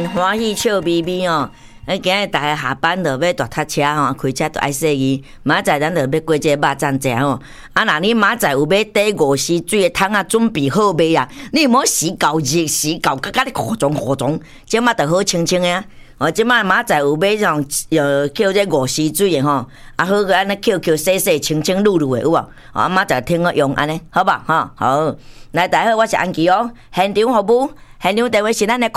欢欢喜笑眯眯哦。今日大家下班就要大塞车吼，开车就爱洗衣。明仔载咱就要过这个肉粽食吼。若你明仔载有买底五丝水的汤啊，准备好未啊？你莫洗到热，洗到甲你糊妆，即马就好清清的啊。即马明仔载有买种扣这五丝水的吼，啊好个安尼扣洗清清绿绿的有无？明仔载听我用安尼，好吧？好，来大家好，我是安琪哦，现场服务。现场电话是咱的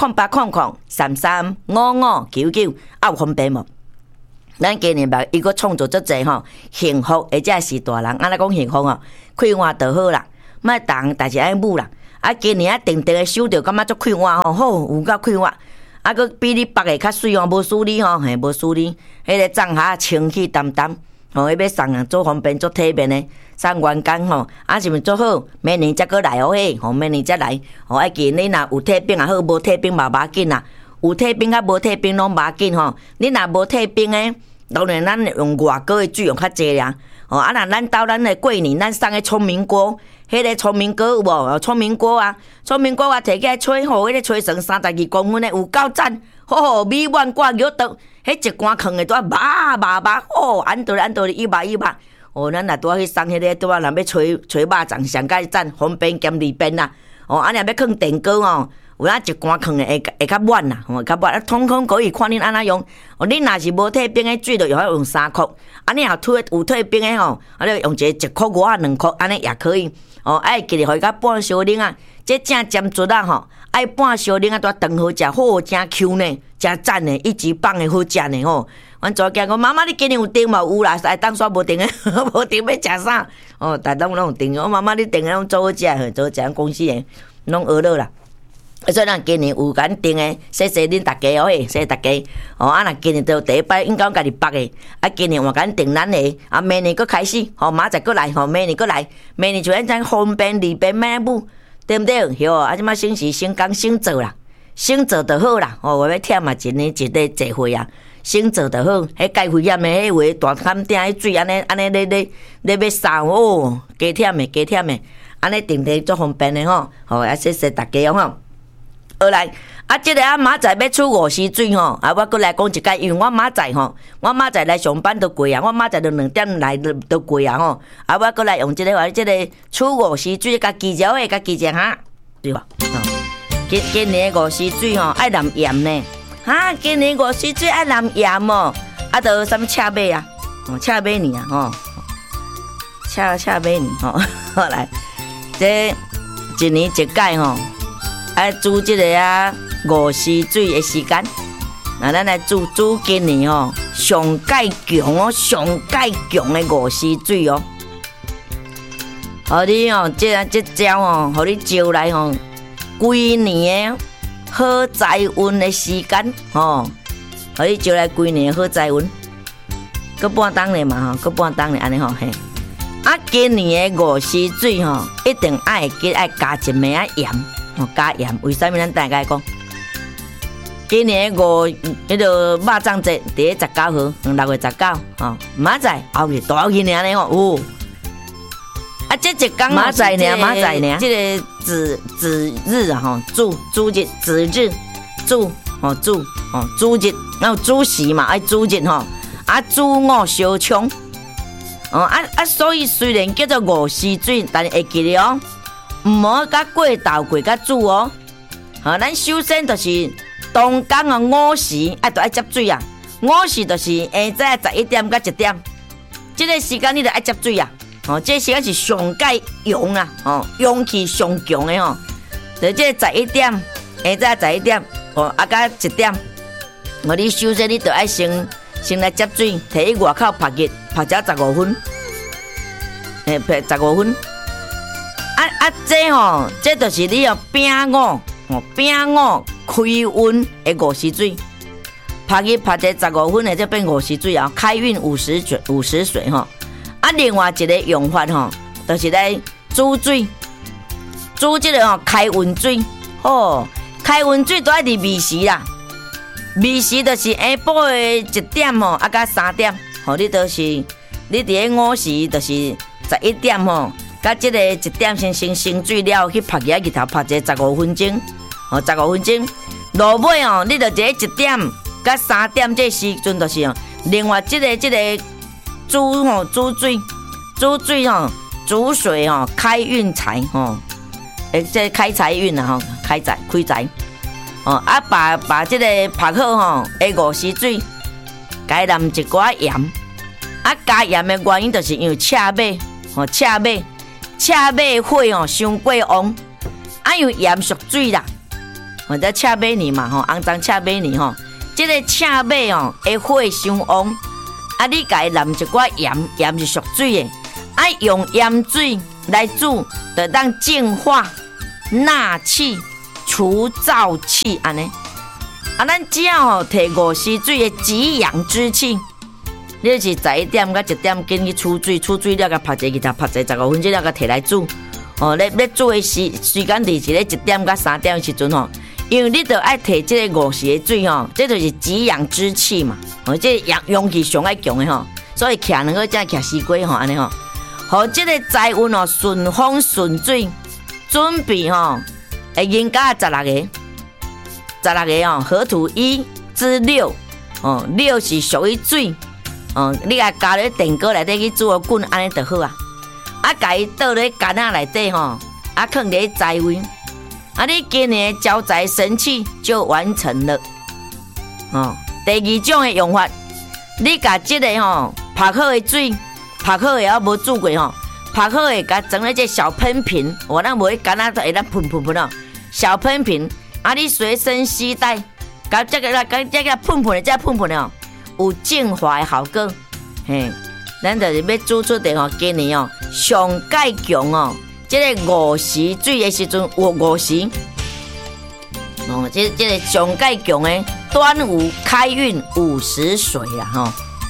0800335599，有方便无？咱今年吧，伊个创造足济吼，幸福或者是大人，安尼讲幸福哦，开换就好啦，莫动，但是爱舞啦。今年定的收着，感觉足开换吼，好有够开换。佫比你别个较水哦，无输你吼，嘿，无输你。迄个粽下清气淡淡，吼，要送人做方便做体面的。送员工吼，是毋做好？明年才过来哦嘿，吼，明年才来。爱记你若有退兵也好，无退兵嘛无要紧啦。有退兵甲无退兵拢无要紧吼。你若无退兵诶，当然咱用外国诶水用较济啦。若咱兜咱诶过年，咱送诶聪明锅，迄个聪明锅有无？聪明锅啊，聪明锅我摕起来吹，吼，迄个吹成32公分诶，有够赞！吼，米碗挂玉刀，迄一罐放诶，拄麻，吼，安道理，一麻。咱若拄仔去送迄个，拄仔若要吹肉粽，上介赞，方便兼利便啦。安尼要放电锅哦，有咱一罐放会较满啦，会较满，通可以看恁安怎用。恁若是无退冰的水，就用3箍。你若有退冰的吼，你用1箍5、2箍，安尼也可以。爱记得互伊较半小冷啊，这正尖竹啊吼，爱半小冷啊，拄长好食，好真 Q 呢，真赞呢，一级棒的好食呢吼。阮昨囝讲妈妈，你今年有订无？有啦，当煞无订诶，无订要食啥？大家拢有订。我妈妈你订诶拢做好食，做食公司诶，拢学了啦。所以咱今年有甲订诶，谢谢恁大家哦，谢谢大家。若今年就第一摆应该家己绑诶，今年我甲订咱诶，明年佫开始，明仔载佫来，明年佫来，明年就咱咱方便利便买舞，对不对？即马省时省工省做啦，省做就好啦。我要忝嘛，一年一个聚会啊。先做就好，迄该危险的迄位大坎顶迄水安尼咧要扫哦，加忝的，安尼定地足方便的吼，谢谢大家吼。好来，即个明仔载要出5时水吼，我佫来讲一解，因为我明仔载吼，我明仔载来上班都过啊，我明仔载就2点来都过啊吼，我佫来用即个出5时水，甲记者的甲记者哈，对吧？今年5时水吼爱淋盐呢。今年5时水爱淋盐哦，都什么车马啊？车马年啊，车马年吼，好来，这一年一届吼，爱煮这个5时水的时间。那咱来煮今年吼，上介强的5时水哦。互你哦，这招哦，互你招来吼，规年的。好财运的时间，互你招来规年好财运，搁半冬咧嘛吼，搁半冬咧安尼吼嘿。今年的5时水吼，一定爱加一枚盐，加盐。为啥物咱大家讲？今年的迄个肉粽节第19号，6月19吼，明仔载后日大后日安尼吼，这一天明仔载呢，这个子日啊吼，主日子日主日，然后主时嘛爱主日吼，主午烧枪，所以虽然叫做5时水，但是会记得哦，唔好甲过头过甲煮哦。咱首先就是当天5时就爱接水啊，5时就是下早11点到1点，这个时间你就爱接水啊。这时间是上界阳啊，阳气上强的吼。就这11点，下早11点，到1点，你首先你就爱先来接水，摕去外口拍热，拍只15分，拍15分。这吼，这就是你要饼五开运的5时水，拍热拍这15分的，这变5时水啊，开运50水吼。另外一个用法吼，就是来煮水，煮这个开运水。开运水都爱伫暝时啦，暝时就是下晡的1点吼，到3点，你就是你伫个5时就是11点吼，到这个1点先生水了，去拍热日头拍一个15分钟， 15分钟。落尾哦，你着这1点到3点这时阵，就是哦，另外这个煮水煮水哦，开运财哦，这开财运啊吼，开财哦，把这个拍好吼，5时水，该淋一寡盐，加盐的原因就是因为赤马火哦伤过旺，因为盐属水啦。或者赤马泥嘛吼，肮脏赤马泥吼，这个赤马哦，会火伤旺，你家淋一寡盐，盐是属水的，用盐水来煮，就当净化、纳气、除燥气安尼。咱只要提5时水的极阳之气，你是11点到1点紧去储水了，甲拍一个拍15分钟了，甲摕来煮。你煮的时间就是1点到3点的时阵吼。因为你着爱摕这个5时的水吼，这就是极阳之气嘛，这阳气上爱强的吼，所以徛2个才徛4龟吼安尼吼，互这个财运哦顺风顺水，准备吼会人家16个哦，河图1至6哦，6是属于水哦，你甲加入电锅内底去煮个滚安尼就好啊，甲伊倒咧干仔内底吼，放咧财位。你今年的招财神器就完成了。第2种的用法，你把这个拍好的水，拍好的也无煮过拍好的甲装咧这小喷瓶，咱无干那会当喷哦，小喷瓶，你随身携带，甲这个喷的有净化的效果。咱就是要煮出的今年上介强这个5时水的时阵有5时，这个上介强的端午开运50水啦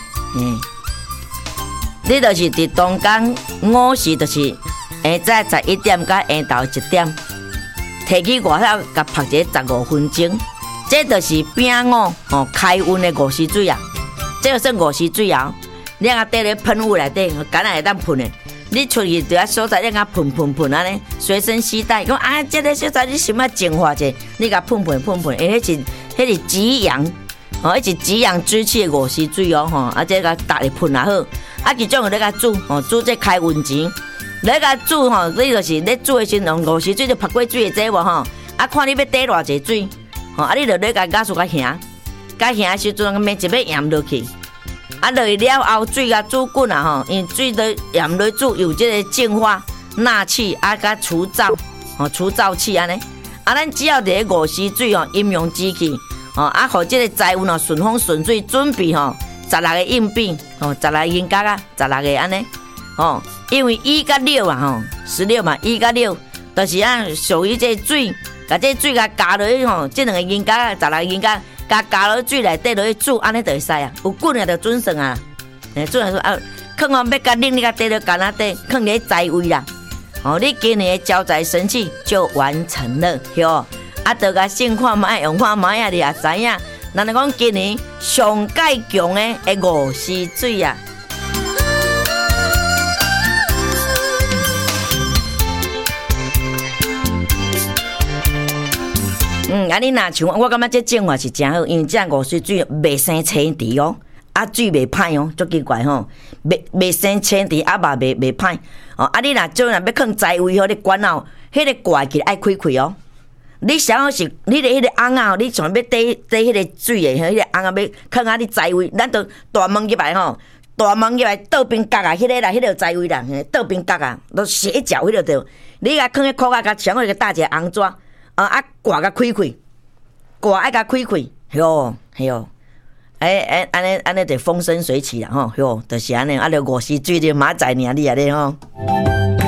你就是伫中间5时，就是在11点到下昼1点，摕去外口甲拍一个15分钟，这就是丙午开运的5时水啊，这就算5时水啊，你啊缀咧喷雾内底，敢若会当喷的。你出去伫所在，你甲喷安尼，随身携带。讲这个所在你想要净化者，你甲喷，迄是极阳，迄是极阳之气的5时水这个搭咧喷也好。其中有咧甲煮，煮这开运钱，咧甲煮你就是咧煮的时阵，5时水就拍过水的这无看你要滴偌济水，你就咧甲加速甲行的时阵，慢一尾盐落去。落去了后，水甲煮滚因为水都盐落煮，有这个净化、纳气甲除燥气安尼。咱只要伫5时水阴阳之气互这个财运顺风顺水，准备16个硬币16个银角啊，16个安尼因为1甲616嘛，1甲6就是属于这水，甲这水甲加落去这2个银角啊，16个银角。加落水内底落去煮，安尼就会使啊。有滚啊，就准算啊。准说放要甲冷，你甲滴落干仔底，放咧财位啦。你今年的招财神器就完成了，哟。就甲先看卖，用看卖啊，你也知影。咱讲今年上介强的5时水啊。你若像我感觉这种法是真好，因为这5时水袂生青池水袂歹足奇怪袂生青池嘛袂歹你若做要放财位你管迄个挂起爱开你想要是你的迄个翁啊，你想要滴迄个水的迄个翁啊，要放你财位，咱就大门入来大门入来倒边角啊，迄个啦，迄个财位啦，倒边角啊，都斜角迄个着，你甲放喺裤甲上个大一个红纸挂甲开，挂爱甲开，哟，安尼就风生水起啦，就是安尼，就5时水就马仔尔你安尼